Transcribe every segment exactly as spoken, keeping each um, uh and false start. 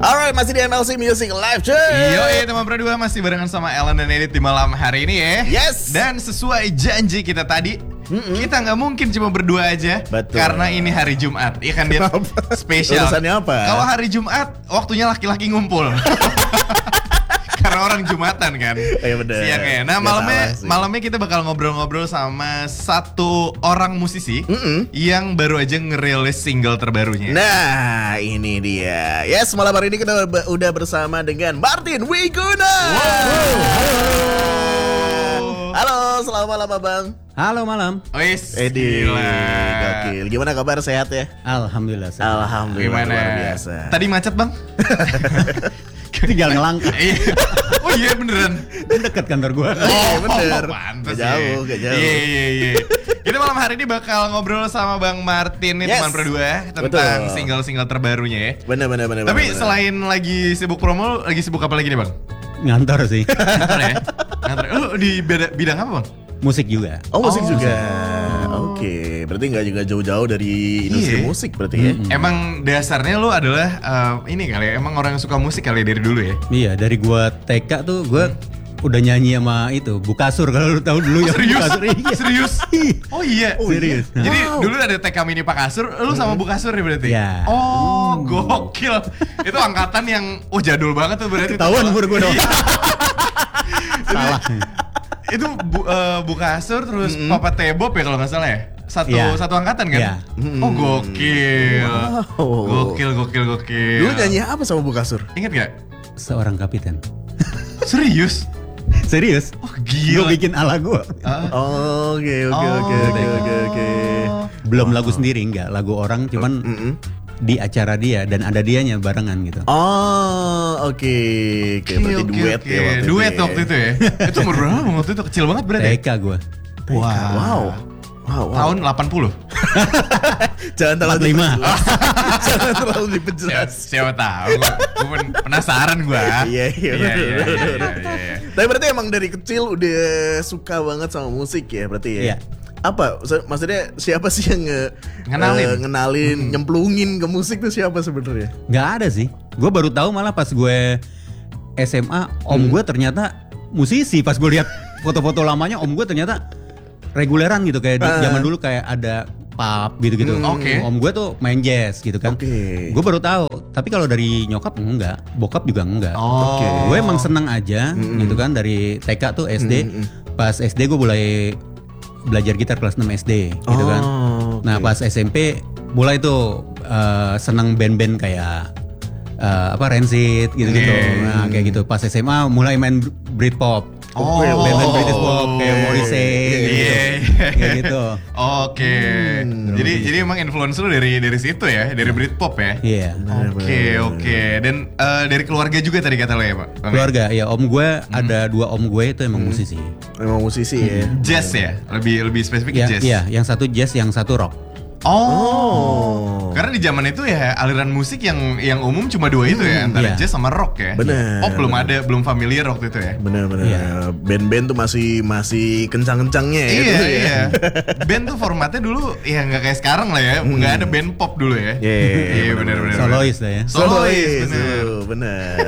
Alright, masih di M L C Music Live cuy. Yoi, teman berdua masih barengan sama Ellen dan Edit di malam hari ini ya. Yes. Dan sesuai janji kita tadi, Mm-mm. kita nggak mungkin cuma berdua aja. Betul. Karena ini hari Jumat. Iya kan dia spesial. Urusannya apa? Kalau hari Jumat, waktunya laki-laki ngumpul. Karena orang Jumatan kan. Iya bener. Siangnya. Nah Gak malamnya salah sih. malamnya kita bakal ngobrol-ngobrol sama satu orang musisi Mm-mm. yang baru aja ngerilis single terbarunya. Nah, ini dia. Yes, malam hari ini kita be- udah bersama dengan Martin Wiguna. Halo, selamat malam Abang. Halo malam. Wis, Edi, gila. gokil. Gimana kabar, sehat ya? Alhamdulillah. sehat. Alhamdulillah, Gimana? luar biasa. Tadi macet bang? Tinggal ngelangkah. Iya. Oh iya beneran. Dekat kantor gua. Oh, bener. Pantes Gak jauh, ya. gak jauh. Iya iya iya. Kita malam hari ini bakal ngobrol sama Bang Martin nih, Yes. teman berdua, tentang Betul. single-single terbarunya ya. Bener, bener, bener. Tapi bener, selain lagi sibuk promo, lagi sibuk apa lagi nih Bang? Ngantor sih. Ngantor ya? Ngantor. Lu di beda, bidang apa Bang? Musik juga. Oh, musik Oh, juga. Oke, berarti nggak juga jauh-jauh dari industri Iya. musik berarti ya? Emang dasarnya lu adalah uh, ini kali ya, emang orang yang suka musik kali ya dari dulu ya? Iya, dari gua T K tuh gua udah nyanyi sama itu Bukasur, kalau lu tahu dulu Oh, ya. serius? Bukasur. Iya. Serius? Oh iya. Serius. Jadi Wow. dulu ada T K Mini Pak Kasur, lu sama Bu Kasur ya berarti? Iya. Oh, gokil. Itu angkatan yang oh jadul banget tuh berarti. Ketahuan umur gua dong. Iya. Salah. Itu Bu, eh, Bu Kasur terus Papa Tebob ya kalau nggak salah ya? Satu Iya. satu angkatan kan? Iya. Oh, gokil. Wow. Gokil, gokil, gokil. Dulu nyanyi apa sama Bu Kasur? Ingat gak? Seorang kapiten. Serius? Serius? Oh, Gua gila. bikin ala gua. Ah. Oke, oke, Oh. oke, oke, oke, oke. Belum lagu sendiri, enggak, lagu orang cuman Mm-mm. di acara dia dan ada dianya barengan gitu. Oh, oke, oke, berarti Oke, duet oke. ya waktu Duet itu. waktu itu ya. Itu umur berapa Bang, waktu itu? Kecil banget berarti. T ya? K gua. Wow. Wow. Wow, wow. Tahun delapan puluh. Jangan terlalu empat puluh lima. diperjelas. Jangan terlalu Siapa, diperjelas. siapa tahu. Gue pun penasaran gua. Iya, iya, Iya, betul, iya, betul, iya, betul. iya, iya. Tapi berarti emang dari kecil udah suka banget sama musik ya berarti ya? Iya. Apa? Maksud- Maksudnya siapa sih yang nge, Ngenalin? eh, ngenalin, nyemplungin ke musik tuh siapa sebenarnya? Nggak ada sih. Gue baru tahu malah pas gue S M A, om gue ternyata musisi. Pas gue lihat foto-foto lamanya, om gue ternyata reguleran gitu, kayak di- Ah. zaman dulu kayak ada pub gitu-gitu. Hmm, oke. Om gue tuh main jazz gitu kan. Oke. Gue baru tahu. Tapi kalau dari nyokap enggak, bokap juga enggak. Oh. Oke. Gue emang seneng aja gitu kan, dari T K tuh S D. Pas S D gue mulai belajar gitar kelas enam S D gitu kan. Oh, oke. Nah pas S M P mulai tuh eh, seneng band-band kayak eh, apa Rancid gitu-gitu. Hmm. Nah kayak gitu. Pas S M A mulai main Britpop. Oh. Band-band British pop kayak Morrissey gitu. Iya, Kayak gitu. Oke. Jadi jadi emang influence lu dari dari situ ya, dari Britpop ya. Iya. Oke, oke. Dan eh, dari keluarga juga tadi kata lo ya, Pak? Bang? Keluarga ya, om gue Hmm. ada dua om gue itu emang musisi. Emang musisi ya? Jazz ya? Lebih lebih spesifik Ya, jazz. iya, yang satu jazz, yang satu rock. Oh. Karena di zaman itu ya aliran musik yang yang umum cuma dua itu ya, antara iya. jazz sama rock ya. Bener, Pop belum bener. ada, belum familiar waktu itu ya. Bener-bener. Iya. Band-band tuh masih masih kencang-kencangnya ya. Iya dulu ya. iya. Band tuh formatnya dulu ya nggak kayak sekarang lah ya, nggak ada band pop dulu ya. Iya, iya, Iya benar benar. Solois lah ya. Solois, bener. tuh, bener.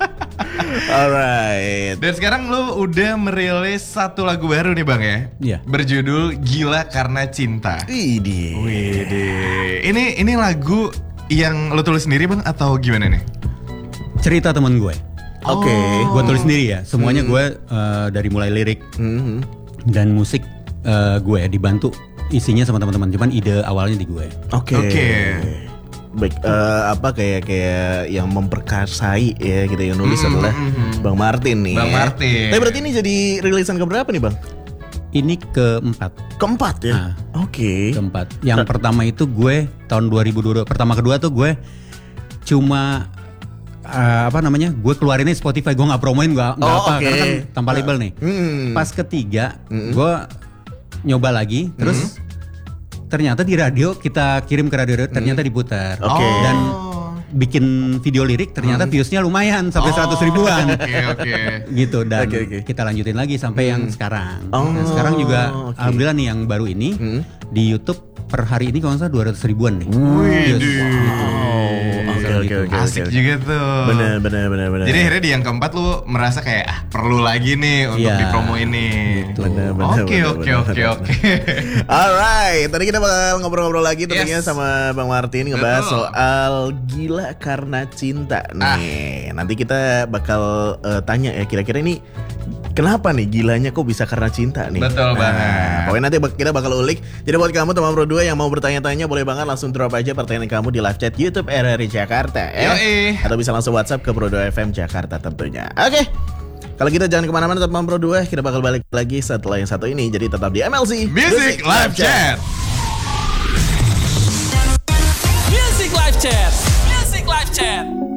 Alright. Dan sekarang lu udah merilis satu lagu baru nih Bang ya. Iya. Berjudul Gila Karena Cinta. Ini. Wih, ini ini lagu yang lu tulis sendiri Bang atau gimana nih? Cerita temen gue. Oke. Gue tulis sendiri ya. Semuanya gue eh, dari mulai lirik Mhm. dan musik eh, gue dibantu isinya sama teman-teman. Cuman ide awalnya di gue. Oke. Oke. Baik, eh, apa kayak kayak yang memperkasai ya gitu yang nulis Mhm, adalah mhm. Bang Martin nih. Bang ya. Martin. Tapi berarti ini jadi rilisan keberapa nih Bang? Ini keempat. Keempat ya. Ah. Oke. Keempat. Yang pertama itu gue tahun dua ribu dua puluh dua. Pertama kedua tuh gue cuma eh, apa namanya? Gue keluarinnya Spotify. Gue nggak promoin, gue nggak Oh, apa oke. karena kan tanpa label nih. Hmm. Pas ketiga gue nyoba lagi, terus ternyata di radio kita kirim ke radio, ternyata diputar. Oke. Dan bikin video lirik ternyata viewsnya lumayan sampai seratus ribuan. Oke oke. Gitu, dan Oke, oke. kita lanjutin lagi sampai yang sekarang. Oh, Nah, sekarang juga oke. alhamdulillah nih yang baru ini Hmm. di YouTube per hari ini kalau nggak salah dua ratus ribuan nih. Wih, Views. di. Gitu. Oh, oke Bisa oke oke, oke, Asik oke. juga tuh. Bener, bener, bener, bener. Jadi akhirnya di yang keempat lu merasa kayak ah, perlu lagi nih untuk Iya, di promo ini. gitu. Bener, bener, Oke bener, oke bener, oke bener. oke. Alright, tadi kita bakal ngobrol-ngobrol lagi tentunya Yes. sama Bang Martin ngebahas Betul. soal gila karena cinta nih. Nanti kita bakal eh, tanya ya kira-kira ini kenapa nih gilanya kok bisa karena cinta nih. Betul banget. Pokoknya nanti bak- kita bakal ulik. Jadi buat kamu teman Pro dua yang mau bertanya-tanya boleh banget langsung drop aja pertanyaan kamu di live chat YouTube R R I Jakarta ya. Yoi. Atau bisa langsung WhatsApp ke Pro dua F M Jakarta tentunya. Oke. Kalau gitu jangan kemana-mana teman Pro dua, kita bakal balik lagi setelah yang satu ini. Jadi tetap di M L C Music Live Chat. Music Live Chat. Music Live Chat.